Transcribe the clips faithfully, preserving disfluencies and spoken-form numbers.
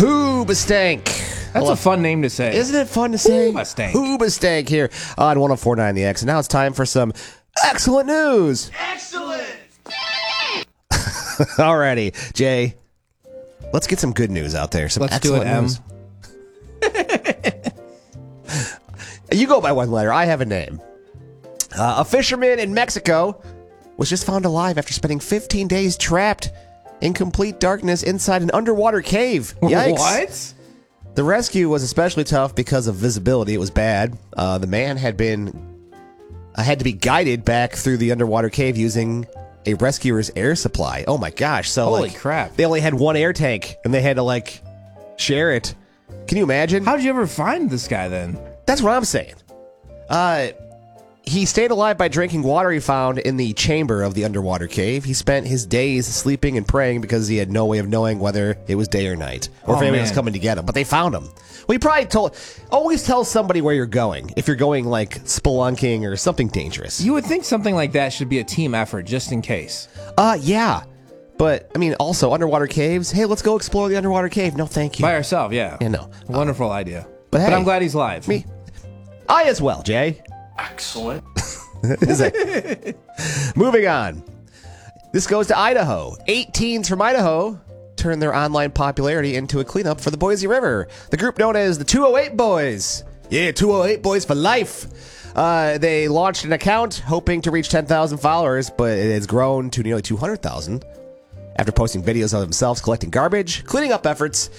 Hoobastank. That's a fun name to say. Isn't it fun to say? Hoobastank. Hoobastank here on one oh four point nine The X. And now it's time for some excellent news. Excellent! Alrighty, Jay. Let's get some good news out there. Some Let's do it, excellent M. news. You go by one letter. I have a name. Uh, a fisherman in Mexico was just found alive after spending fifteen days trapped in complete darkness inside an underwater cave. Yikes. What? The rescue was especially tough because of visibility. It was bad. Uh, the man had been uh, had to be guided back through the underwater cave using a rescuer's air supply. Oh my gosh! So Holy like, crap. they only had one air tank and they had to like share it. Can you imagine? How'd you ever find this guy then? That's what I'm saying. Uh, he stayed alive by drinking water he found in the chamber of the underwater cave. He spent his days sleeping and praying because he had no way of knowing whether it was day or night or Oh, if anyone was man. coming to get him. But they found him. Well, he probably told. Always tell somebody where you're going if you're going like spelunking or something dangerous. You would think something like that should be a team effort, just in case. Uh, yeah. But I mean, also underwater caves. Hey, let's go explore the underwater cave. No, thank you. By ourselves, yeah. Yeah, no. Wonderful idea. but But, hey, I'm glad he's alive. Me, I as well, Jay. Excellent. Is it? Moving on. This goes to Idaho. Eight teens from Idaho turned their online popularity into a cleanup for the Boise River. The group known as the two oh eight Boys. Yeah, two oh eight Boys for life. Uh, they launched an account hoping to reach ten thousand followers, but it has grown to nearly two hundred thousand after posting videos of themselves collecting garbage. Cleaning up efforts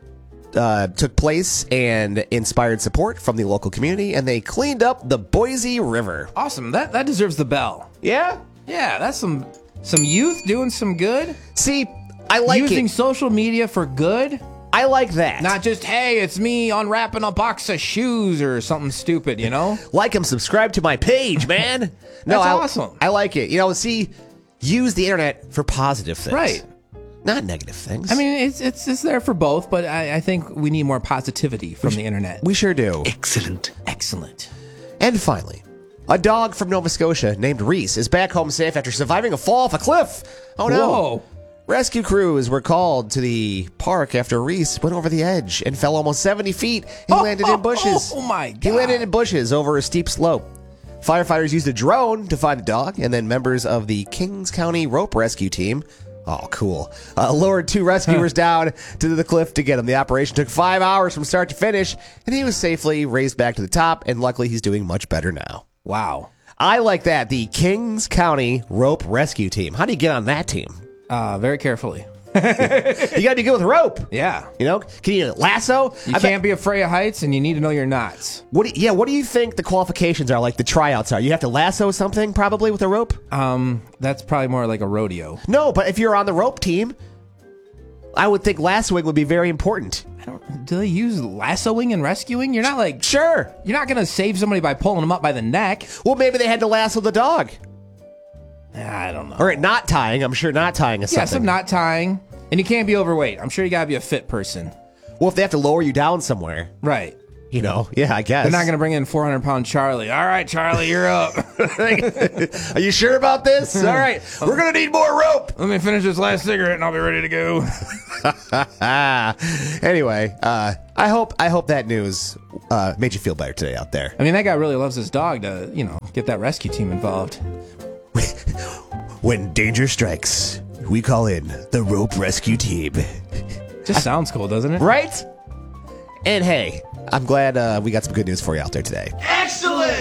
uh, took place and inspired support from the local community, and they cleaned up the Boise River. Awesome. That that deserves the bell. Yeah? Yeah, that's some some youth doing some good. See, I like Using it. social media for good. I like that. Not just, hey, it's me unwrapping a box of shoes or something stupid, you know? like and subscribe to my page, man. no, That's I, awesome. I like it. You know, see, use the internet for positive things. Right. Not negative things. I mean, it's it's it's there for both, but I, I think we need more positivity from the internet. we sure do. Excellent. Excellent. And finally, a dog from Nova Scotia named Reese is back home safe after surviving a fall off a cliff. Oh, no. Whoa. Rescue crews were called to the park after Reese went over the edge and fell almost seventy feet. He landed in bushes. Oh, my God. He landed in bushes over a steep slope. Firefighters used a drone to find the dog, and then members of the Kings County Rope Rescue Team, oh, cool, uh, lowered two rescuers down to the cliff to get him. The operation took five hours from start to finish, and he was safely raised back to the top, and luckily he's doing much better now. Wow. I like that. The Kings County Rope Rescue Team. How do you get on that team? Uh, very carefully. You got to be good with rope. Yeah. You know, can you lasso? You I can't bet- be afraid of heights, and you need to know your knots. What? Do, yeah. What do you think the qualifications are? Like the tryouts are? You have to lasso something probably with a rope. Um, that's probably more like a rodeo. No, but if you're on the rope team, I would think lassoing would be very important. I don't. Do they use lassoing and rescuing? You're not like Sure. you're not gonna save somebody by pulling them up by the neck. Well, maybe they had to lasso the dog, I don't know. or not tying. I'm sure not tying is Yeah, something. some knot tying, and you can't be overweight. I'm sure you gotta be a fit person. Well, if they have to lower you down somewhere, Right. you know, yeah, I guess. They're not gonna bring in four hundred pound Charlie. All right, Charlie, you're up. Are you sure about this? All right, we're gonna need more rope. Let me finish this last cigarette, and I'll be ready to go. Anyway, uh, I hope I hope that news uh, made you feel better today out there. I mean, that guy really loves his dog to, you know, get that rescue team involved. When danger strikes, we call in the rope rescue team. Just sounds cool, doesn't it? Right? And hey, I'm glad uh, we got some good news for you out there today. Excellent!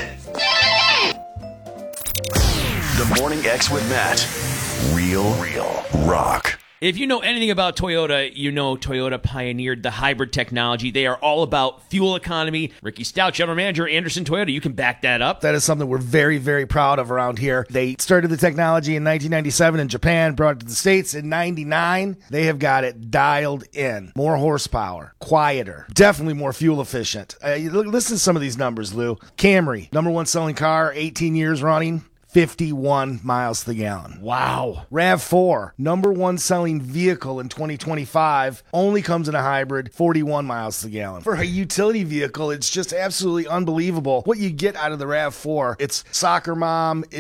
The Morning X with Matt. Real, real rock. If you know anything about Toyota, you know Toyota pioneered the hybrid technology. They are all about fuel economy. Ricky Stout, General Manager, Anderson Toyota, you can back that up. That is something we're very, very proud of around here. They started the technology in nineteen ninety-seven in Japan, brought it to the States in ninety-nine. They have got it dialed in. More horsepower, quieter, definitely more fuel efficient. Uh, you look- listen to some of these numbers, Lou. Camry, number one selling car, eighteen years running. fifty-one miles to the gallon. Wow. RAV four, number one selling vehicle in twenty twenty-five, only comes in a hybrid, forty-one miles to the gallon. For a utility vehicle, it's just absolutely unbelievable what you get out of the RAV four. It's soccer mom, it's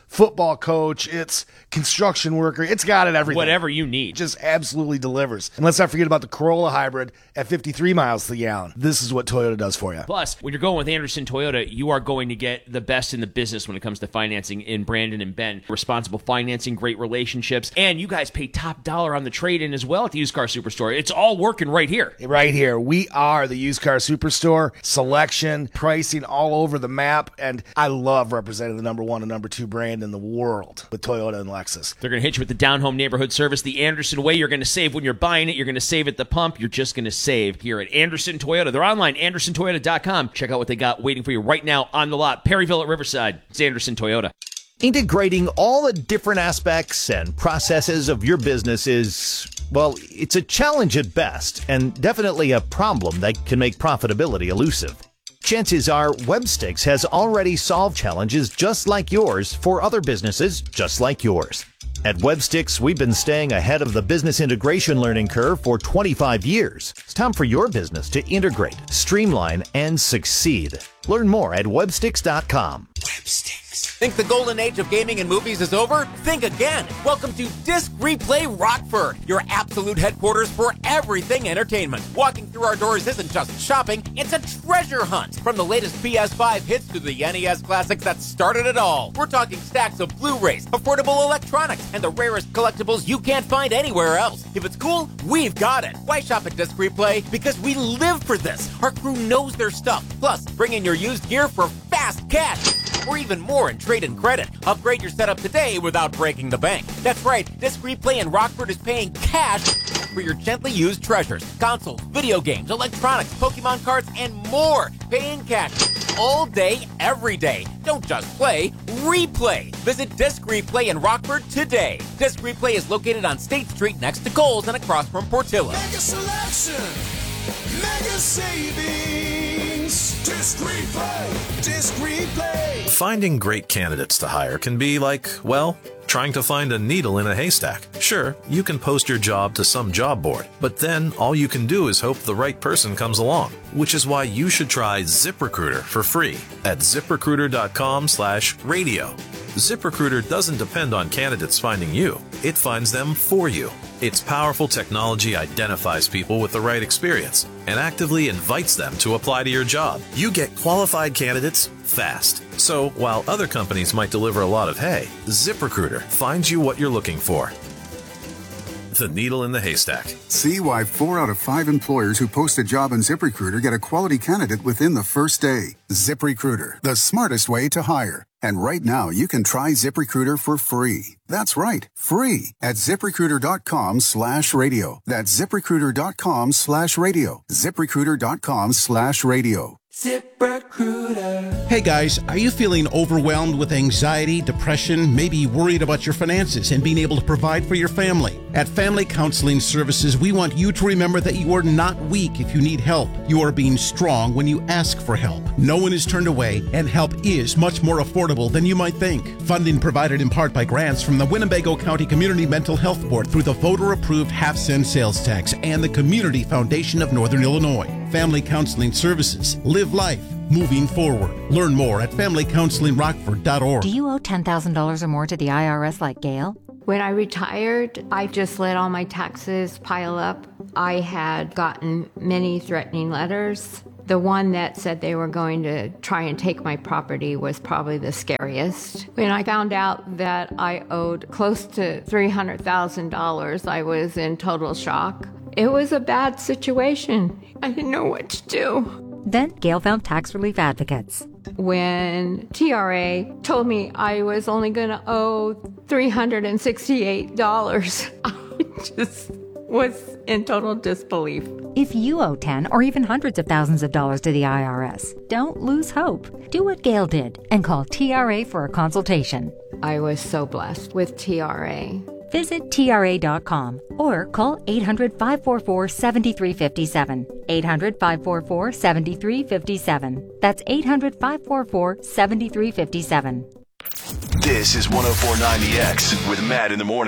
football coach, it's construction worker. It's got it everything. Whatever you need. Just absolutely delivers. And let's not forget about the Corolla Hybrid at fifty-three miles to the gallon. This is what Toyota does for you. Plus, when you're going with Anderson Toyota, you are going to get the best in the business when it comes to financing in Brandon and Ben. Responsible financing, great relationships, and you guys pay top dollar on the trade-in as well at the Used Car Superstore. It's all working right here. Right here. We are the Used Car Superstore. Selection, pricing all over the map, and I love representing the number one and number two brand in the world with Toyota and Lexus. They're going to hit you with the down-home neighborhood service the Anderson way. You're going to save when you're buying it. You're going to save at the pump. You're just going to save here at Anderson Toyota. They're online, anderson toyota dot com. Check out what they got waiting for you right now on the lot. Perryville at Riverside. It's Anderson Toyota. Integrating all the different aspects and processes of your business is, well, it's a challenge at best, and definitely a problem that can make profitability elusive. Chances are Webstix has already solved challenges just like yours for other businesses just like yours. At Webstix, we've been staying ahead of the business integration learning curve for twenty-five years. It's time for your business to integrate, streamline, and succeed. Learn more at webstix dot com. Webstix. Think the golden age of gaming and movies is over? Think again. Welcome to Disc Replay Rockford, your absolute headquarters for everything entertainment. Walking through our doors isn't just shopping, it's a treasure hunt. From the latest P S five hits to the N E S classics that started it all. We're talking stacks of Blu-rays, affordable electronics, and the rarest collectibles you can't find anywhere else. If it's cool, we've got it. Why shop at Disc Replay? Because we live for this. Our crew knows their stuff. Plus, bring in your used gear for fast cash. Or even more in trade and credit. Upgrade your setup today without breaking the bank. That's right, Disc Replay in Rockford is paying cash for your gently used treasures. Consoles, video games, electronics, Pokemon cards, and more. Paying cash all day, every day. Don't just play, replay. Visit Disc Replay in Rockford today. Disc Replay is located on State Street next to Kohl's and across from Portillo. Mega selection, mega savings. Disc Replay, Disc Replay. Finding great candidates to hire can be like, well, trying to find a needle in a haystack. Sure, you can post your job to some job board, but then all you can do is hope the right person comes along, which is why you should try ZipRecruiter for free at ziprecruiter dot com slash radio. ZipRecruiter doesn't depend on candidates finding you. It finds them for you. Its powerful technology identifies people with the right experience and actively invites them to apply to your job. You get qualified candidates fast. So while other companies might deliver a lot of hay, ZipRecruiter finds you what you're looking for. The needle in the haystack. See why four out of five employers who post a job on ZipRecruiter get a quality candidate within the first day. ZipRecruiter, the smartest way to hire. And right now, you can try ZipRecruiter for free. That's right, free at ziprecruiter dot com slash radio. That's ziprecruiter dot com slash radio. ziprecruiter dot com slash radio. ZipRecruiter. Hey guys, are you feeling overwhelmed with anxiety, depression, maybe worried about your finances and being able to provide for your family? At Family Counseling Services, we want you to remember that you are not weak if you need help. You are being strong when you ask for help. No one is turned away, and help is much more affordable than you might think. Funding provided in part by grants from the Winnebago County Community Mental Health Board through the voter-approved half-cent sales tax and the Community Foundation of Northern Illinois. Family Counseling Services. Live life moving forward. Learn more at family counseling rockford dot org. Do you owe ten thousand dollars or more to the I R S like Gail? When I retired, I just let all my taxes pile up. I had gotten many threatening letters. The one that said they were going to try and take my property was probably the scariest. When I found out that I owed close to three hundred thousand dollars, I was in total shock. It was a bad situation. I didn't know what to do. Then Gail found tax relief advocates. When T R A told me I was only going to owe three hundred sixty-eight dollars, I just was in total disbelief. If you owe ten or even hundreds of thousands of dollars to the I R S, don't lose hope. Do what Gail did and call T R A for a consultation. I was so blessed with T R A. Visit T R A dot com or call eight hundred, five four four, seven three five seven. eight hundred, five four four, seven three five seven. That's eight hundred, five four four, seven three five seven. This is one oh four point nine The X with Matt in the morning.